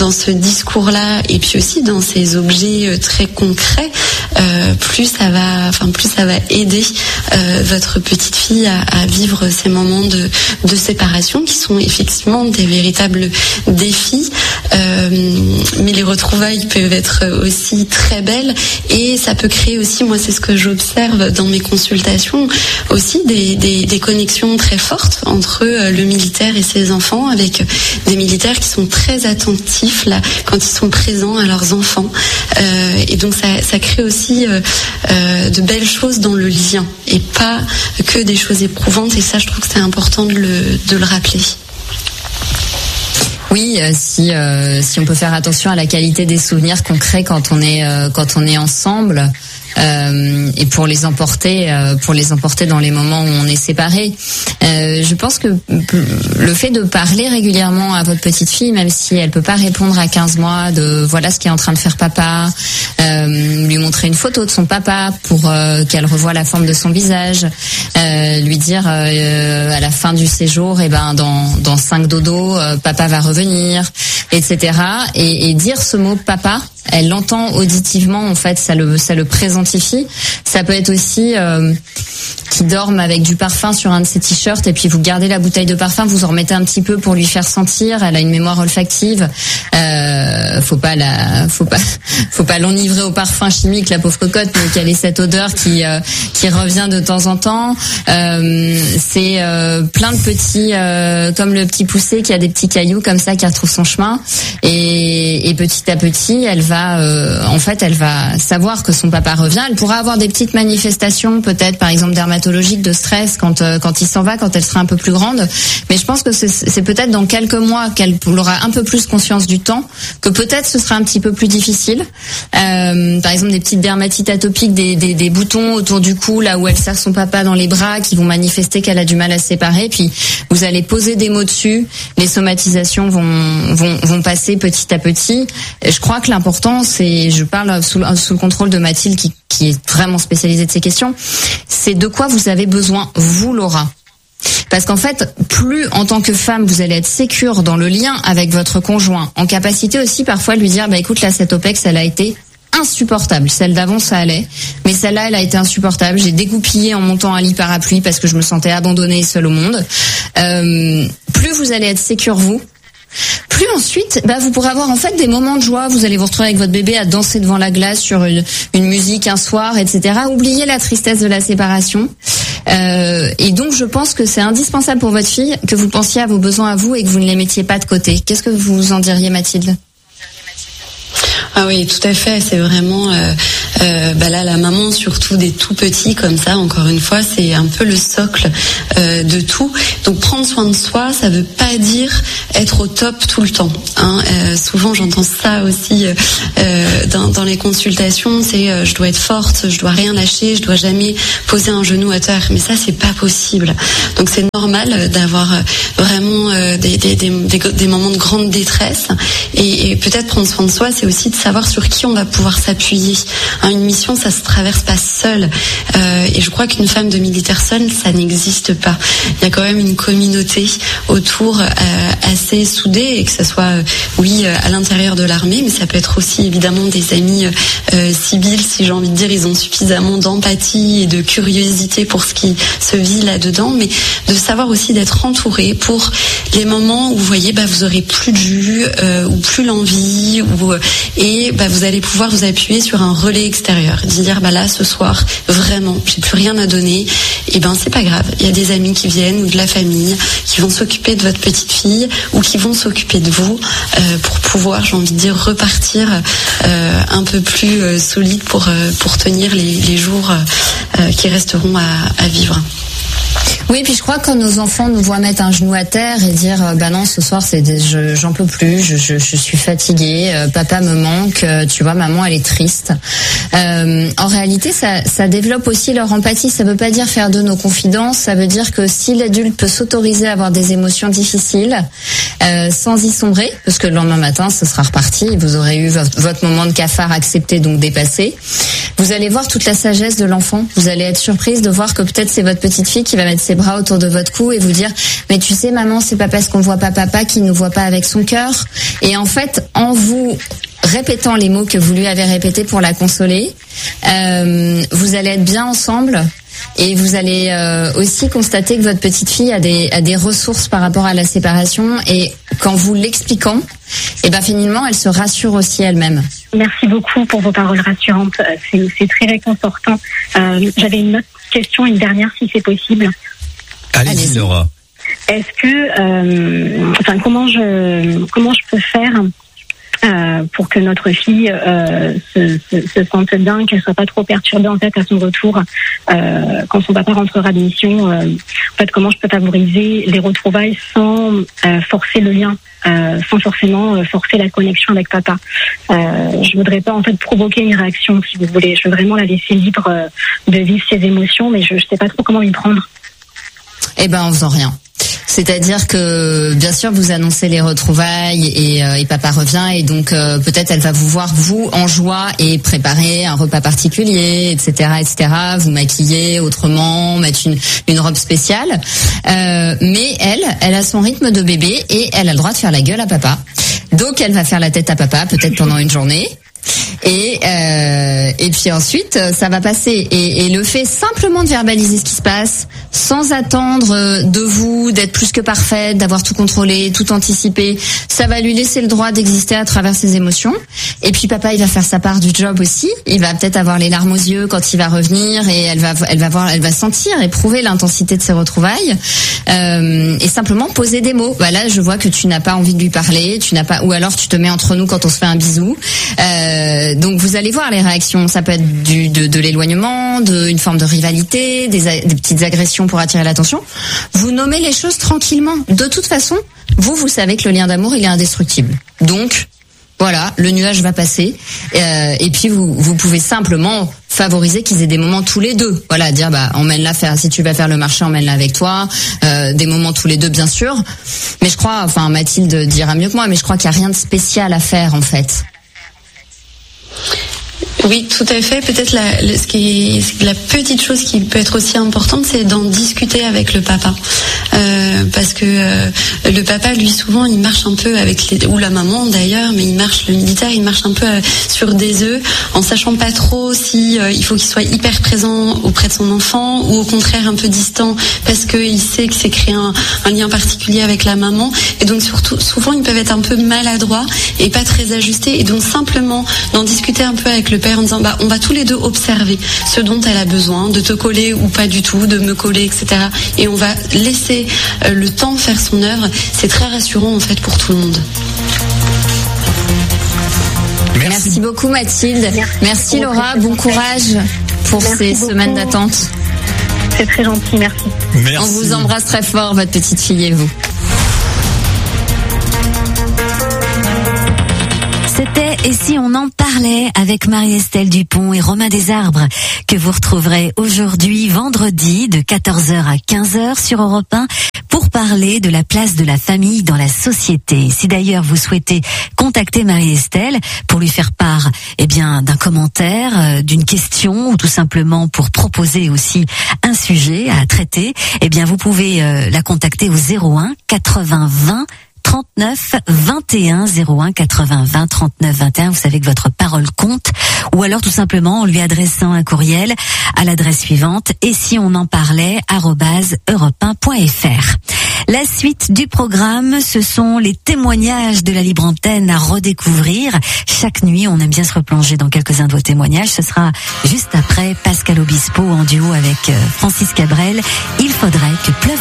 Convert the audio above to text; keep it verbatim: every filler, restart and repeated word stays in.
dans ce discours-là et puis aussi dans ces objets très concrets, euh, plus ça va, enfin plus ça va aider euh, votre petite fille à, à vivre ces moments de, de séparation qui sont effectivement des véritables défis. Euh, mais les retrouvailles peuvent être aussi très belles et ça peut créer aussi, moi c'est ce que j'observe dans mes consultations, aussi des, des, des connexions très fortes entre le militaire et ses enfants, avec des militaires qui sont très attentifs là quand ils sont présents à leurs enfants. Euh, et donc ça, ça crée aussi euh, euh, de belles choses dans le lien et pas que des choses éprouvantes. Et ça, je trouve que c'est important de le, de le rappeler. Oui, euh, si euh, si on peut faire attention à la qualité des souvenirs qu'on crée quand on est euh, quand on est ensemble. Euh, et pour les emporter, euh, pour les emporter dans les moments où on est séparés. Euh, je pense que le fait de parler régulièrement à votre petite fille, même si elle peut pas répondre à quinze mois, de voilà ce qu'est en train de faire papa, euh, lui montrer une photo de son papa pour euh, qu'elle revoie la forme de son visage, euh, lui dire euh, à la fin du séjour, et eh ben dans dans cinq dodos, euh, papa va revenir, et cetera. Et, et dire ce mot papa. Elle l'entend auditivement, en fait, ça le ça le présentifie. Ça peut être aussi euh, qui dorment avec du parfum sur un de ses t-shirts et puis vous gardez la bouteille de parfum, vous en remettez un petit peu pour lui faire sentir. Elle a une mémoire olfactive. Euh, faut pas la, faut pas, faut pas l'enivrer au parfum chimique, la pauvre cocotte, mais qu'elle ait cette odeur qui euh, qui revient de temps en temps. Euh, c'est euh, plein de petits, euh, comme le petit poussé qui a des petits cailloux comme ça qui retrouve son chemin. Et, et petit à petit, elle va Euh, en fait, elle va savoir que son papa revient. Elle pourra avoir des petites manifestations, peut-être, par exemple, dermatologiques, de stress quand euh, quand il s'en va, quand elle sera un peu plus grande. Mais je pense que c'est, c'est peut-être dans quelques mois qu'elle aura un peu plus conscience du temps, que peut-être ce sera un petit peu plus difficile. Euh, par exemple, des petites dermatites atopiques, des, des, des boutons autour du cou, là où elle serre son papa dans les bras, qui vont manifester qu'elle a du mal à se séparer. Puis vous allez poser des mots dessus. Les somatisations vont vont vont passer petit à petit. Et je crois que l'important, c'est, je parle sous, sous le contrôle de Mathilde qui, qui est vraiment spécialisée de ces questions, c'est de quoi vous avez besoin, vous Laura. Parce qu'en fait, plus en tant que femme, vous allez être sécure dans le lien avec votre conjoint, en capacité aussi parfois de lui dire, bah écoute, là cette O P E X, elle a été insupportable. Celle d'avant, ça allait. Mais celle-là, elle a été insupportable. J'ai dégoupillé en montant un lit parapluie parce que je me sentais abandonnée et seule au monde. Euh, plus vous allez être sécure, vous, plus ensuite, bah, vous pourrez avoir en fait des moments de joie. Vous allez vous retrouver avec votre bébé à danser devant la glace sur une, une musique un soir, et cetera. Oubliez la tristesse de la séparation. Euh, et donc, je pense que c'est indispensable pour votre fille que vous pensiez à vos besoins à vous et que vous ne les mettiez pas de côté. Qu'est-ce que vous en diriez, Mathilde ? Ah oui, tout à fait. C'est vraiment euh, euh, bah là la maman, surtout des tout petits comme ça. Encore une fois, c'est un peu le socle euh, de tout. Donc prendre soin de soi, ça veut pas dire être au top tout le temps. Hein. Euh, souvent, j'entends ça aussi euh, dans, dans les consultations. C'est euh, je dois être forte, je dois rien lâcher, je dois jamais poser un genou à terre. Mais ça, c'est pas possible. Donc c'est normal d'avoir vraiment euh, des, des, des, des, des moments de grande détresse. Et, et peut-être prendre soin de soi, c'est aussi de savoir sur qui on va pouvoir s'appuyer. Hein, une mission, ça se traverse pas seul. Euh, et je crois qu'une femme de militaire seule, ça n'existe pas. Il y a quand même une communauté autour euh, assez soudée, et que ça soit, euh, oui, à l'intérieur de l'armée, mais ça peut être aussi évidemment des amis euh, civils, si j'ai envie de dire. Ils ont suffisamment d'empathie et de curiosité pour ce qui se vit là-dedans, mais de savoir aussi d'être entouré pour les moments où vous voyez, bah, vous aurez plus de jus euh, ou plus l'envie, ou et bah, vous allez pouvoir vous appuyer sur un relais extérieur, dire bah là ce soir vraiment j'ai plus rien à donner, et ben c'est pas grave, il y a des amis qui viennent ou de la famille qui vont s'occuper de votre petite fille ou qui vont s'occuper de vous euh, pour pouvoir, j'ai envie de dire, repartir euh, un peu plus euh, solide pour euh, pour tenir les, les jours euh, qui resteront à, à vivre. Oui, puis je crois que quand nos enfants nous voient mettre un genou à terre et dire bah non, ce soir c'est des, je, j'en peux plus, je, je, je suis fatiguée, euh, papa me manque, euh, tu vois, maman elle est triste. Euh, en réalité, ça, ça développe aussi leur empathie. Ça veut pas dire faire de nos confidences, ça veut dire que si l'adulte peut s'autoriser à avoir des émotions difficiles euh, sans y sombrer, parce que le lendemain matin ce sera reparti, vous aurez eu votre, votre moment de cafard accepté, donc dépassé. Vous allez voir toute la sagesse de l'enfant. Vous allez être surprise de voir que peut-être c'est votre petite fille qui va mettre ses ses bras autour de votre cou et vous dire mais tu sais maman, c'est pas parce qu'on voit pas papa qu'il nous voit pas avec son cœur. Et en fait, en vous répétant les mots que vous lui avez répétés pour la consoler, euh, vous allez être bien ensemble. Et vous allez euh, aussi constater que votre petite fille a des, a des ressources par rapport à la séparation. Et qu'en vous l'expliquant, et ben finalement, elle se rassure aussi elle-même. Merci beaucoup pour vos paroles rassurantes. C'est, c'est très réconfortant. Euh, j'avais une autre question, une dernière, si c'est possible. Allez-y, Allez-y. Laura. Est-ce que, euh, enfin, comment je, comment je peux faire Euh, pour que notre fille euh, se, se, se sente bien, qu'elle soit pas trop perturbée en fait à son retour euh, quand son papa rentrera de mission. Euh, en fait, comment je peux favoriser les retrouvailles sans euh, forcer le lien, euh, sans forcément euh, forcer la connexion avec papa. Euh, je voudrais pas en fait provoquer une réaction, si vous voulez. Je veux vraiment la laisser libre euh, de vivre ses émotions, mais je, je sais pas trop comment y prendre. Eh ben, en faisant rien. C'est-à-dire que bien sûr vous annoncez les retrouvailles et, euh, et papa revient et donc euh, peut-être elle va vous voir vous en joie et préparer un repas particulier, et cetera, et cetera. Vous maquiller autrement, mettre une, une robe spéciale. Euh, mais elle, elle a son rythme de bébé et elle a le droit de faire la gueule à papa. Donc elle va faire la tête à papa peut-être pendant une journée. Et euh, et puis ensuite ça va passer et, et le fait simplement de verbaliser ce qui se passe sans attendre de vous d'être plus que parfaite, d'avoir tout contrôlé, tout anticipé, ça va lui laisser le droit d'exister à travers ses émotions. Et puis papa il va faire sa part du job aussi, il va peut-être avoir les larmes aux yeux quand il va revenir et elle va elle va voir elle va sentir éprouver l'intensité de ses retrouvailles euh, et simplement poser des mots. Bah là je vois que tu n'as pas envie de lui parler, tu n'as pas ou alors tu te mets entre nous quand on se fait un bisou. Euh, donc vous allez voir les réactions, ça peut être du, de, de l'éloignement, de, une forme de rivalité, des, des petites agressions pour attirer l'attention. Vous nommez les choses tranquillement. De toute façon, vous, vous savez que le lien d'amour, il est indestructible. Donc, voilà, le nuage va passer. Euh, et puis, vous, vous pouvez simplement favoriser qu'ils aient des moments tous les deux. Voilà, dire, bah, emmène-la faire, si tu vas faire le marché, emmène-la avec toi. Euh, des moments tous les deux, bien sûr. Mais je crois, enfin, Mathilde dira mieux que moi, mais je crois qu'il n'y a rien de spécial à faire, en fait. Oui, tout à fait. Peut-être la, le, ce qui est, la petite chose qui peut être aussi importante, c'est d'en discuter avec le papa, euh, parce que euh, le papa, lui, souvent, il marche un peu avec les, ou la maman d'ailleurs, mais il marche, le militaire, il marche un peu euh, sur des œufs, en sachant pas trop si euh, il faut qu'il soit hyper présent auprès de son enfant ou au contraire un peu distant, parce que il sait que c'est créer un, un lien particulier avec la maman, et donc surtout, souvent, ils peuvent être un peu maladroits et pas très ajustés, et donc simplement d'en discuter un peu avec le père en disant bah on va tous les deux observer ce dont elle a besoin, de te coller ou pas du tout, de me coller, et cetera. Et on va laisser euh, le temps faire son œuvre. C'est très rassurant en fait pour tout le monde. Merci, Merci beaucoup Mathilde. Merci, merci Laura. Bon courage pour merci ces beaucoup. Semaines d'attente. C'est très gentil, merci. Merci. On vous embrasse très fort, votre petite fille et vous. C'était « Et si on en parlait » avec Marie-Estelle Dupont et Romain Desarbres, que vous retrouverez aujourd'hui, vendredi, de quatorze heures à quinze heures sur Europe un, pour parler de la place de la famille dans la société. Si d'ailleurs vous souhaitez contacter Marie-Estelle pour lui faire part eh bien, d'un commentaire, d'une question, ou tout simplement pour proposer aussi un sujet à traiter, eh bien vous pouvez euh, la contacter au zéro un quatre-vingts vingt trente-neuf vingt et un, zéro un quatre-vingts vingt trente-neuf vingt et un. Vous savez que votre parole compte, ou alors tout simplement en lui adressant un courriel à l'adresse suivante et si on en parlait arobase europe un point f r. La suite du programme, ce sont les témoignages de la libre antenne à redécouvrir. Chaque nuit, on aime bien se replonger dans quelques-uns de vos témoignages. Ce sera juste après Pascal Obispo en duo avec Francis Cabrel. Il faudrait que pleuve